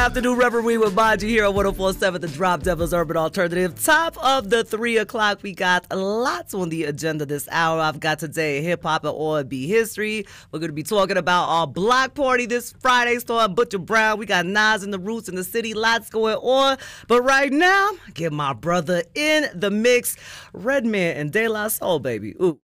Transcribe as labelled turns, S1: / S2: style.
S1: Afternoon Reverie with Maji here on 104.7 The Drop Devil's Urban Alternative. Top of the 3 o'clock, we got lots on the agenda this hour. I've got today hip hop and R&B history. We're going to be talking about our block party this Friday, starting Butcher Brown. We got Nas and the Roots in the city, lots going on. But right now, get my brother in the mix, Redman and De La Soul, baby. Ooh.